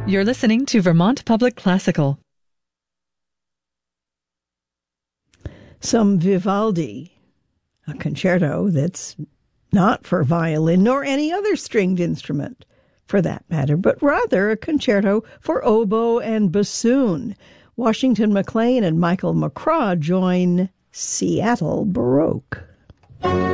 You're listening to Vermont Public Classical. Some Vivaldi, a concerto that's not for violin nor any other stringed instrument, for that matter, but rather a concerto for oboe and bassoon. Washington McLean and Michael McCraw join Seattle Baroque.